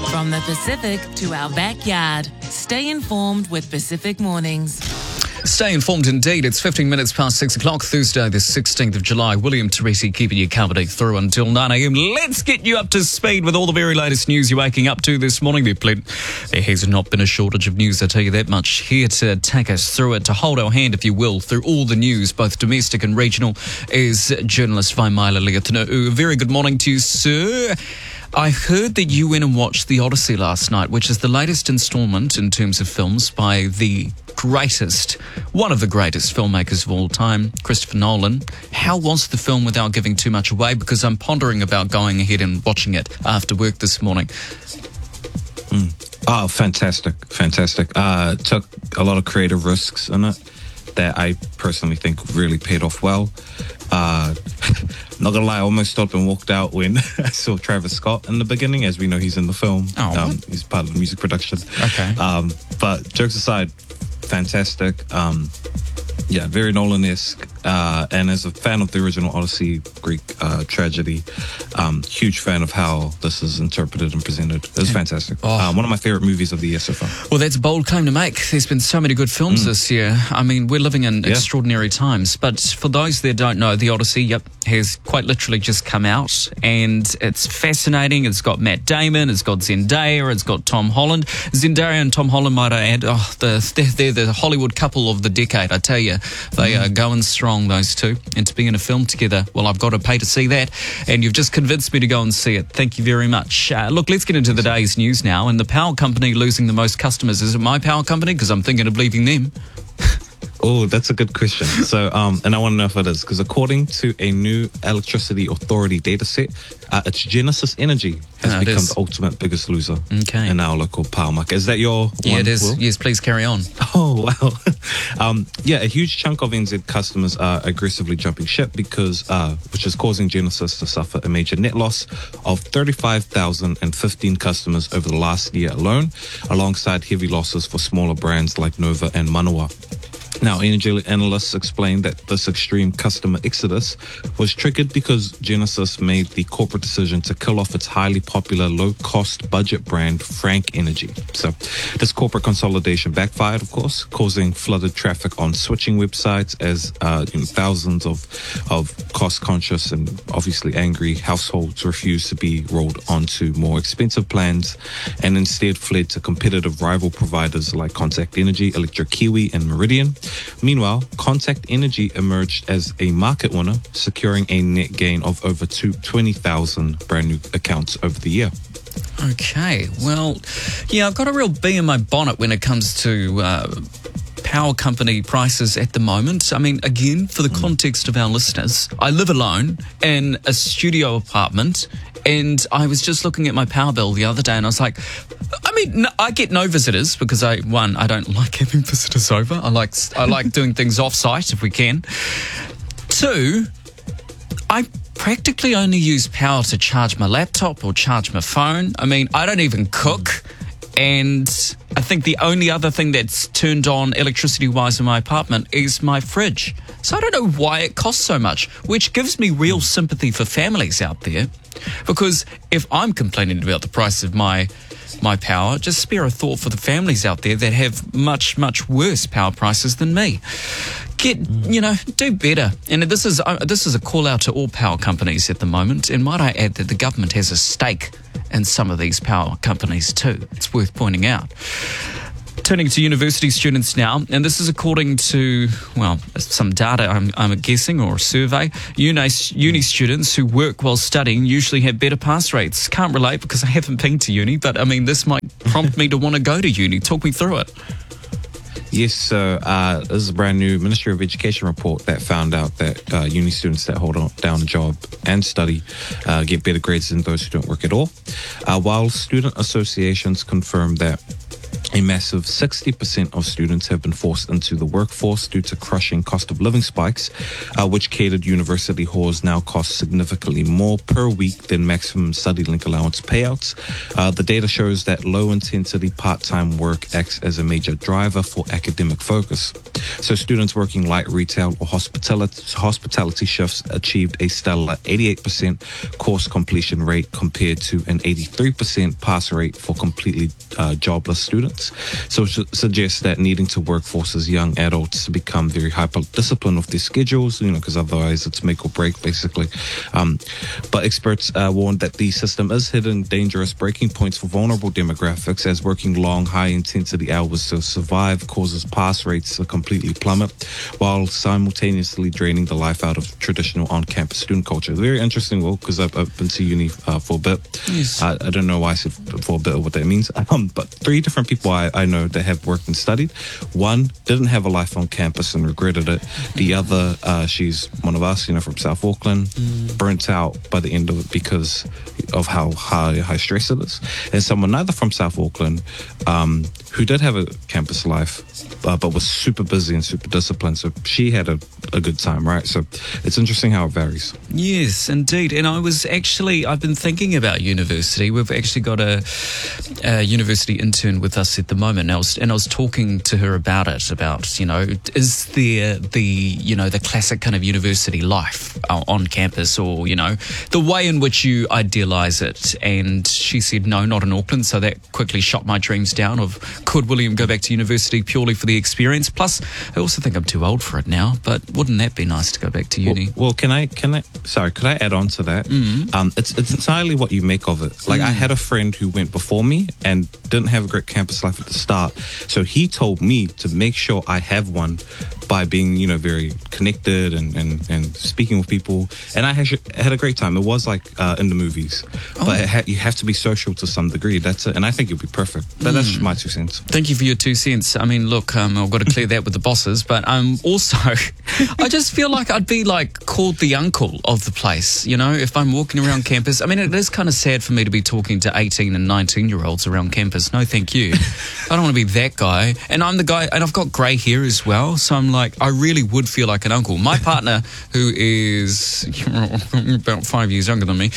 From the Pacific to our backyard. Stay informed with Pacific Mornings. Stay informed indeed. It's 15 minutes past 6 o'clock, Thursday, the 16th of July. William Teresi keeping you company through until 9 a.m. Let's get you up to speed with all the very latest news you're waking up to this morning. There has not been a shortage of news, I tell you that much. Here to take us through it, to hold our hand, if you will, through all the news, both domestic and regional, is journalist Vaimaila Leotono. Very good morning to you, sir. I heard that you went and watched The Odyssey last night, which is the latest instalment in terms of films by one of the greatest filmmakers of all time, Christopher Nolan. How was the film without giving too much away? Because I'm pondering about going ahead and watching it after work this morning. Oh, fantastic. Took a lot of creative risks in it that I personally think really paid off well. Not gonna lie, I almost stopped and walked out when I saw Travis Scott in the beginning. As we know, he's in the film. He's part of the music production. Okay. But jokes aside, fantastic. Very Nolan-esque. And as a fan of the original Odyssey, Greek tragedy, huge fan of how this is interpreted and presented. It was fantastic. One of my favorite movies of the year so far. Well, that's a bold claim to make. There's been so many good films this year. I mean, we're living in extraordinary times. But for those that don't know, The Odyssey, has quite literally just come out. And it's fascinating. It's got Matt Damon. It's got Zendaya. It's got Tom Holland. Zendaya and Tom Holland, might I add, they're the Hollywood couple of the decade, I tell you. They are going strong, those two. And to be in a film together, well, I've got to pay to see that. And you've just convinced me to go and see it. Thank you very much. Look, let's get into the day's news now. And the power company losing the most customers. Is it my power company? Because I'm thinking of leaving them. Oh, that's a good question. So, and I want to know if it is, because according to a new Electricity Authority data set, it's Genesis Energy has become the ultimate biggest loser in our local power market. Is that your one? Yeah, it is. Will? Yes, please carry on. Oh, wow. A huge chunk of NZ customers are aggressively jumping ship which is causing Genesis to suffer a major net loss of 35,015 customers over the last year alone, alongside heavy losses for smaller brands like Nova and Manawa. Now, energy analysts explained that this extreme customer exodus was triggered because Genesis made the corporate decision to kill off its highly popular low-cost budget brand, Frank Energy. So this corporate consolidation backfired, of course, causing flooded traffic on switching websites as thousands of cost-conscious and obviously angry households refused to be rolled onto more expensive plans and instead fled to competitive rival providers like Contact Energy, Electric Kiwi, and Meridian. Meanwhile, Contact Energy emerged as a market winner, securing a net gain of over 20,000 brand new accounts over the year. Okay, well, I've got a real bee in my bonnet when it comes to power company prices at the moment. I mean, again, for the context of our listeners, I live alone in a studio apartment, and I was just looking at my power bill the other day, and I was like, I get no visitors because I don't like having visitors over. I like doing things off-site if we can. 2, I practically only use power to charge my laptop or charge my phone. I mean, I don't even cook. And I think the only other thing that's turned on electricity-wise in my apartment is my fridge. So I don't know why it costs so much, which gives me real sympathy for families out there. Because if I'm complaining about the price of my power, just spare a thought for the families out there that have much, much worse power prices than me. Do better. And this is a call out to all power companies at the moment. And might I add that the government has a stake in some of these power companies too. It's worth pointing out. Turning to university students now, and this is according to, some data I'm guessing, or a survey. Uni students who work while studying usually have better pass rates. Can't relate because I haven't been to uni, but I mean, this might prompt me to want to go to uni. Talk me through it. Yes, so this is a brand new Ministry of Education report that found out that uni students that hold down a job and study get better grades than those who don't work at all. While student associations confirm that A massive 60% of students have been forced into the workforce due to crushing cost of living spikes, which catered university halls now cost significantly more per week than maximum study link allowance payouts. The data shows that low-intensity part-time work acts as a major driver for academic focus. So students working light retail or hospitality shifts achieved a stellar 88% course completion rate compared to an 83% pass rate for completely jobless students. So it suggests that needing to work forces young adults to become very hyper-disciplined with their schedules, because otherwise it's make or break, basically. But experts warned that the system is hitting dangerous breaking points for vulnerable demographics, as working long, high-intensity hours to survive causes pass rates to completely plummet, while simultaneously draining the life out of traditional on-campus student culture. Very interesting, Will, because I've been to uni for a bit. Yes. I don't know why I said for a bit or what that means, but 3 different people I know that have worked and studied. One didn't have a life on campus and regretted it. The other, she's one of us, from South Auckland, burnt out by the end of it because of how high stress it is. And someone neither from South Auckland, who did have a campus life, but was super busy and super disciplined. So she had a good time, right? So it's interesting how it varies. Yes, indeed. And I've been thinking about university. We've actually got a university intern with us at the moment. And I was talking to her about it, is there the classic kind of university life on campus, or, the way in which you idealise it. And she said, no, not in Auckland. So that quickly shot my dreams down of, could William go back to university purely for the experience? Plus, I also think I'm too old for it now, but wouldn't that be nice to go back to uni? Well, could I add on to that? It's entirely what you make of it. Like, I had a friend who went before me and didn't have a great campus life at the start. So he told me to make sure I have one by being, very connected and speaking with people. And I had a great time. It was like in the movies. But you have to be social to some degree. That's it. And I think it'll be perfect. But that's just my 2 cents. Thank you for your 2 cents. I mean, look, I've got to clear that with the bosses. But also, I just feel like I'd be called the uncle of the place, if I'm walking around campus. I mean, it is kind of sad for me to be talking to 18 and 19-year-olds around campus. No, thank you. I don't want to be that guy. And I'm the guy, and I've got grey hair as well. So I'm I really would feel like an uncle. My partner, who is about 5 years younger than me,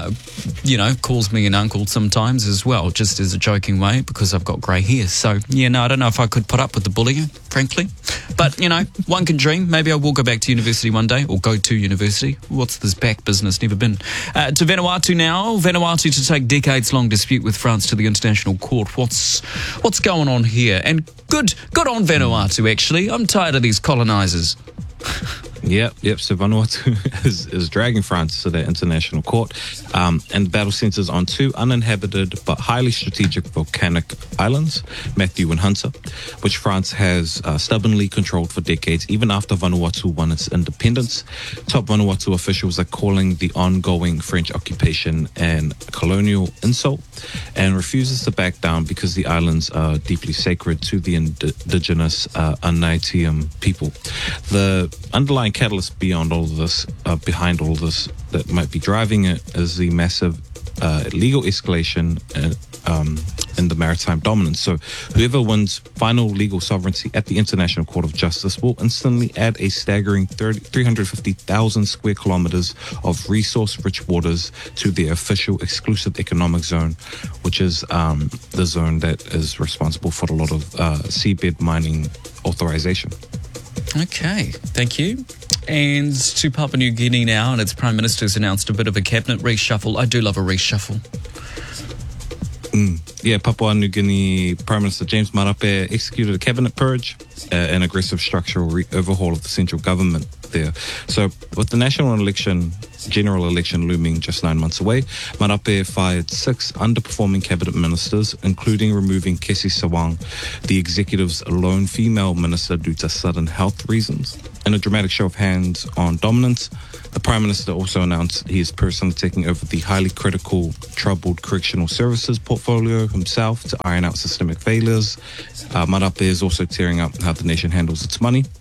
calls me an uncle sometimes as well, just as a joking way, because I've got grey hair. So, I don't know if I could put up with the bullying, frankly. But, one can dream. Maybe I will go back to university one day, or go to university. What's this back business? Never been. To Vanuatu now. Vanuatu to take decades-long dispute with France to the international court. What's going on here? And good on Vanuatu, actually. I'm tired of these colonisers. Yep. So Vanuatu is dragging France to the international court, and the battle centers on 2 uninhabited but highly strategic volcanic islands, Matthew and Hunter, which France has stubbornly controlled for decades, even after Vanuatu won its independence. Top Vanuatu officials are calling the ongoing French occupation an colonial insult, and refuses to back down because the islands are deeply sacred to the indigenous Anaitium people. The underlying catalyst behind all of this, that might be driving it, is the massive legal escalation in the maritime dominance. So whoever wins final legal sovereignty at the International Court of Justice will instantly add a staggering 350,000 square kilometers of resource-rich waters to their official exclusive economic zone, which is the zone that is responsible for a lot of seabed mining authorization. Okay, thank you. And to Papua New Guinea now, and its Prime Minister's announced a bit of a cabinet reshuffle. I do love a reshuffle. Yeah, Papua New Guinea Prime Minister James Marape executed a cabinet purge, an aggressive structural overhaul of the central government there. So with the general election looming just 9 months away, Marape fired 6 underperforming cabinet ministers, including removing Kesi Sawang, the executive's lone female minister, due to sudden health reasons. In a dramatic show of hands on dominance, the Prime Minister also announced he is personally taking over the highly critical troubled correctional services portfolio himself to iron out systemic failures. Marape is also tearing up how the nation handles its money.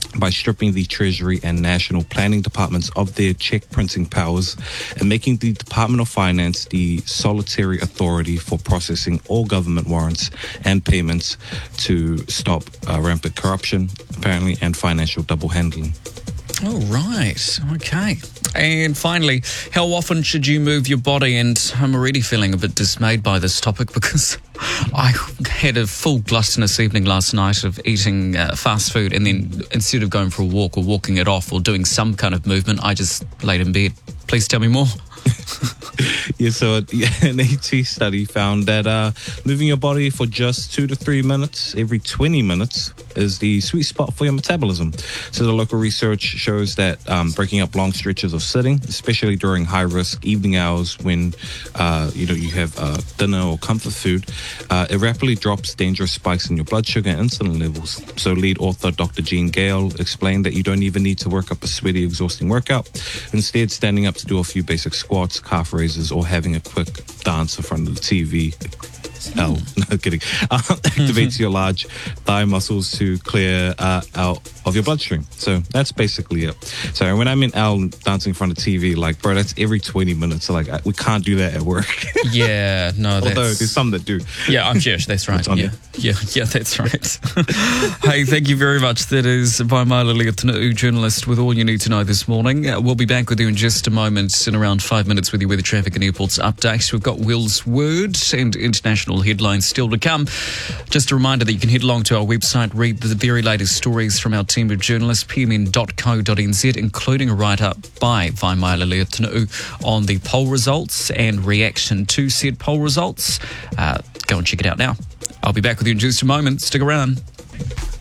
by stripping the Treasury and National Planning Departments of their check printing powers and making the Department of Finance the solitary authority for processing all government warrants and payments to stop rampant corruption, apparently, and financial double handling. Oh, right. Okay. And finally, how often should you move your body? And I'm already feeling a bit dismayed by this topic because I had a full gluttonous evening last night of eating fast food, and then instead of going for a walk or walking it off or doing some kind of movement, I just laid in bed. Please tell me more. Yeah, so an AT study found that moving your body for just 2 to 3 minutes every 20 minutes is the sweet spot for your metabolism. So the local research shows that breaking up long stretches of sitting, especially during high-risk evening hours when you have dinner or comfort food, it rapidly drops dangerous spikes in your blood sugar and insulin levels. So lead author Dr. Jean Gale explained that you don't even need to work up a sweaty, exhausting workout. Instead, standing up to do a few basic squats, calf raises, or having a quick dance in front of the TV. No kidding. Activates your large thigh muscles to clear out of your bloodstream. So that's basically it. So when I meant Al dancing in front of TV, like, bro, that's every 20 minutes. So like, we can't do that at work. Yeah, no. Although there's some that do. Yeah, I'm sure that's right. Yeah, that's right. Hey, thank you very much. That is Vaimaila Leotina'u, journalist, with all you need to know this morning. We'll be back with you in just a moment, in around 5 minutes, with you with the traffic and airports updates. We've got Will's Word and international headlines still to come. Just a reminder that you can head along to our website, read the very latest stories from our team of journalists, pmn.co.nz, including a write-up by Vaimaila Leotina'u on the poll results and reaction to said poll results. Go and check it out now. I'll be back with you in just a moment. Stick around.